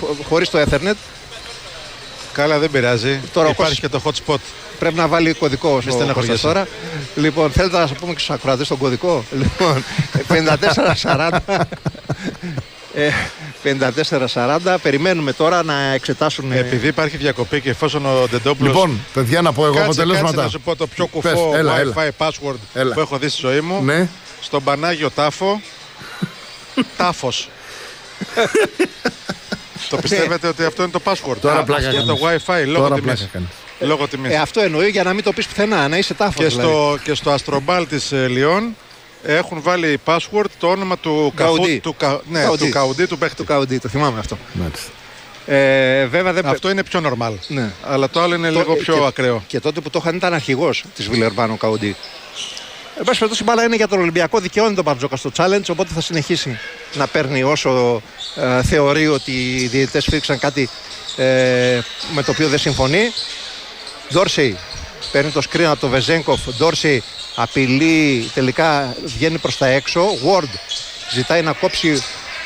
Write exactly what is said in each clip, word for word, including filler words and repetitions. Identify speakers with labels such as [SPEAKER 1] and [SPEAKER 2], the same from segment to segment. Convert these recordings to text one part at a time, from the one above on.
[SPEAKER 1] χωρίς το Ethernet.
[SPEAKER 2] Καλά, δεν πειράζει.
[SPEAKER 1] Τώρα
[SPEAKER 2] υπάρχει και το hotspot.
[SPEAKER 1] Πρέπει να βάλει κωδικό στο Κώστας τώρα. Λοιπόν, θέλετε να σας πούμε και στους ακροατές τον κωδικό. Λοιπόν, πενήντα τέσσερα σαράντα. πενήντα τέσσερα σαράντα. Περιμένουμε τώρα να εξετάσουν.
[SPEAKER 2] Επειδή υπάρχει διακοπή και εφόσον ο Ντεντόπουλος.
[SPEAKER 3] Λοιπόν, παιδιά, να πω εγώ αποτελέσματα.
[SPEAKER 2] Κάτσε να σου πω το πιο κουφό Wi-Fi password
[SPEAKER 3] έλα.
[SPEAKER 2] που έχω δει στη ζωή μου.
[SPEAKER 3] Ναι.
[SPEAKER 2] Στον Πανάγιο Τάφο. Τάφος. Το πιστεύετε ότι αυτό είναι το password?
[SPEAKER 3] Τώρα πλάκα
[SPEAKER 2] για το Wi-Fi λόγω τιμής. Λόγω τιμής.
[SPEAKER 1] Ε, αυτό εννοεί για να μην το πεις πουθενά, να είσαι Τάφος.
[SPEAKER 2] Και,
[SPEAKER 1] δηλαδή.
[SPEAKER 2] στο, και στο Αστρομπάλ της ε, Λιόν έχουν βάλει password το όνομα του
[SPEAKER 1] Καουντί.
[SPEAKER 2] Του, κα, ναι, του Καουντί, του παίχτη.
[SPEAKER 1] Του Καουντί, το θυμάμαι αυτό.
[SPEAKER 2] Ε, βέβαια δεν... Αυτό είναι πιο normal.
[SPEAKER 1] Ναι.
[SPEAKER 2] Αλλά το άλλο είναι το, λίγο πιο
[SPEAKER 1] και,
[SPEAKER 2] ακραίο.
[SPEAKER 1] Και τότε που το είχαν ήταν αρχηγός της Βιλερμπάν ο Καουντί. Εν πάση περιπτώσει, η μπάλα είναι για τον Ολυμπιακό, δικαιώνει τον Μπαρτζόκα στο challenge, οπότε θα συνεχίσει να παίρνει όσο ε, θεωρεί ότι οι διαιτητές φύξαν κάτι ε, με το οποίο δεν συμφωνεί. Ντόρσεϊ παίρνει το screen από τον Βεζένκοφ. Ντόρσεϊ απειλεί, τελικά βγαίνει προς τα έξω. Ward ζητάει να κόψει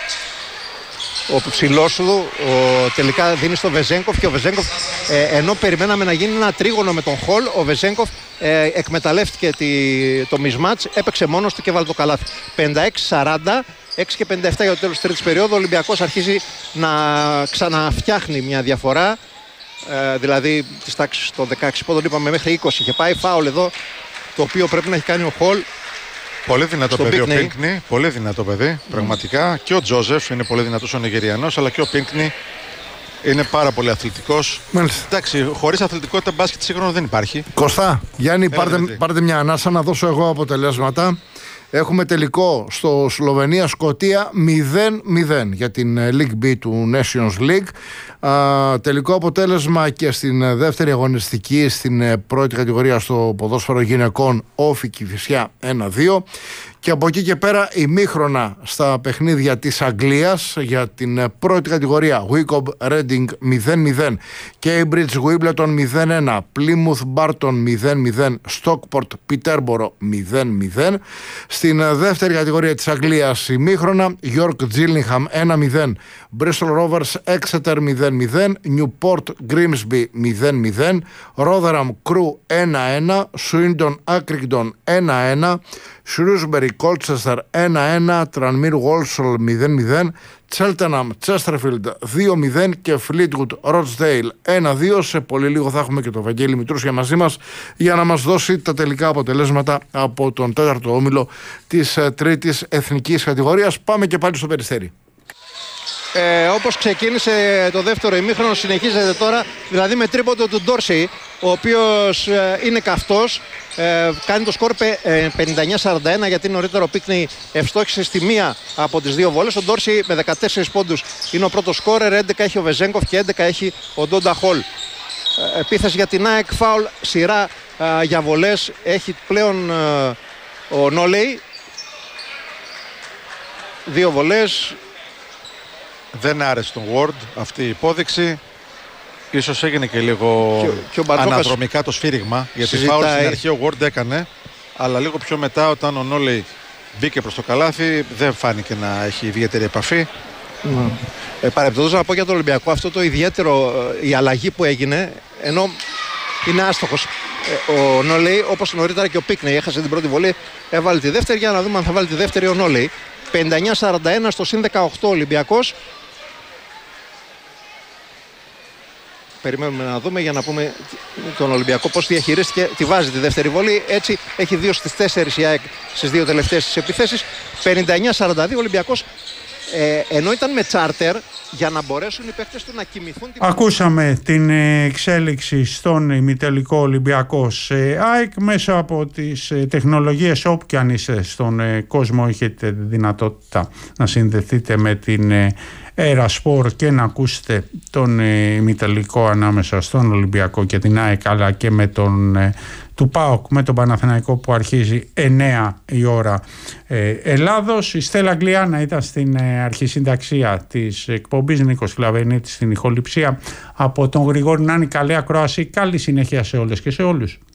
[SPEAKER 1] ο ψηλός του, ο, τελικά δίνει στο Βεζένκοφ και ο Βεζένκοφ ε, ενώ περιμέναμε να γίνει ένα τρίγωνο με τον Χολ, ο Βεζένκοφ ε, εκμεταλλεύτηκε τη, το mismatch, έπαιξε μόνος του και βάλε το καλάθι. πενήντα έξι σαράντα, έξι και πενήντα επτά για το τέλος της τρίτης περίοδου. Ο Ολυμπιακός αρχίζει να ξαναφτιάχνει μια διαφορά, ε, δηλαδή της τάξης των δεκαέξι πόντων, είπαμε μέχρι είκοσι και πάει. Φάουλ εδώ, το οποίο πρέπει να έχει κάνει ο Χολ.
[SPEAKER 2] Πολύ δυνατό παιδί ο Πίνκνι, πολύ δυνατό παιδί, mm. πραγματικά. Και ο Τζόζεφ είναι πολύ δυνατός ο Νιγηριανός, αλλά και ο Πίνκνι είναι πάρα πολύ αθλητικός.
[SPEAKER 3] Μάλιστα.
[SPEAKER 2] Εντάξει, χωρίς αθλητικότητα μπάσκετ σύγχρονο δεν υπάρχει.
[SPEAKER 3] Κωστά, Γιάννη, πάρτε, πάρτε μια ανάσα να δώσω εγώ αποτελέσματα. Έχουμε τελικό στο Σλοβενία-Σκωτία μηδέν μηδέν για την League B του Nations League. Α, τελικό αποτέλεσμα και στην δεύτερη αγωνιστική στην πρώτη κατηγορία στο ποδόσφαιρο γυναικών Όφη Κηφισιά ένα δύο. Και από εκεί και πέρα ημίχρονα στα παιχνίδια της Αγγλίας για την πρώτη κατηγορία Wycombe Reading μηδέν μηδέν, Cambridge Wimbledon μηδέν ένα, Plymouth Barton μηδέν μηδέν, Stockport Peterborough μηδέν μηδέν. Στην δεύτερη κατηγορία της Αγγλίας ημίχρονα York Gillingham ένα μηδέν, Bristol Rovers Exeter μηδέν μηδέν, Newport Grimsby μηδέν μηδέν, Rotherham Crew ένα ένα, Swindon Accrington ένα ένα, Shrewsbury Colchester ένα ένα, Tranmere Walsall μηδέν μηδέν, Cheltenham Chesterfield δύο μηδέν και Fleetwood Rochdale ένα δύο. Σε πολύ λίγο θα έχουμε και το Βαγγέλη Μητρούσια μαζί μας για να μας δώσει τα τελικά αποτελέσματα από τον τέταρτο όμιλο της τρίτης εθνικής κατηγορίας. Πάμε και πάλι στο Περιστέρι.
[SPEAKER 1] Ε, όπως ξεκίνησε το δεύτερο ημίχρονο, συνεχίζεται τώρα, δηλαδή με τρίποντο του Ντόρσεϊ, ο οποίος ε, είναι καυτός, ε, κάνει το σκορ ε, πενήντα εννιά σαράντα ένα, γιατί νωρίτερα ο Πίκνη ευστόχησε στη μία από τις δύο βόλες. Ο Ντόρσεϊ με δεκατέσσερις πόντους είναι ο πρώτος σκόρερ, έντεκα έχει ο Βεζένκοφ και έντεκα έχει ο Ντόντα Χολ. Ε, επίθεση για την ΑΕΚ, φάουλ, σειρά ε, για βολές έχει πλέον ε, ο Νόλεϊ, δύο βολές.
[SPEAKER 2] Δεν άρεσε τον Ward αυτή η υπόδειξη. Ίσως έγινε και λίγο και, και αναδρομικά το σφύριγμα. Γιατί φάουλ στην αρχή ο Ward έκανε, αλλά λίγο πιο μετά όταν ο Νόλεϊ μπήκε προς το καλάθι δεν φάνηκε να έχει ιδιαίτερη επαφή.
[SPEAKER 1] Mm. Ε, Παρεπτόντως να πω για τον Ολυμπιακό αυτό το ιδιαίτερο, η αλλαγή που έγινε, ενώ είναι άστοχος ο Νόλεϊ, όπως νωρίτερα και ο Πίκνεϊ έχασε την πρώτη βολή, έβαλε τη δεύτερη. Για να δούμε αν θα βάλει τη δεύτερη ο Νόλεϊ. πενήντα εννιά σαράντα ένα στο συν δεκαοκτώ Ολυμπιακός. Περιμένουμε να δούμε για να πούμε τον Ολυμπιακό πώς διαχειρίστηκε. Τη βάζει τη δεύτερη βολή. Έτσι έχει δύο στις τέσσερις η ΑΕΚ στις δύο τελευταίες τις επιθέσεις. πενήντα εννιά σαράντα δύο Ολυμπιακός. Ε, ενώ ήταν με τσάρτερ για να μπορέσουν οι παίκτες του να κοιμηθούν. Την...
[SPEAKER 4] Ακούσαμε την εξέλιξη στον ημιτελικό Ολυμπιακός ΑΕΚ μέσα από τις τεχνολογίες. Όπου και αν είστε στον κόσμο έχετε δυνατότητα να συνδεθείτε με την Aerosport και να ακούσετε τον ημιτελικό ανάμεσα στον Ολυμπιακό και την ΑΕΚ, αλλά και με τον του ΠΑΟΚ με τον Παναθηναϊκό που αρχίζει εννιά η ώρα ε, Ελλάδος. Η Στέλλα Αγγλιάνα ήταν στην ε, αρχισυνταξία της εκπομπής, Νίκος Κλαβενίτης στην ηχοληψία. Από τον Γρηγόρη Νάνη, καλή ακρόαση, καλή συνέχεια σε όλες και σε όλους.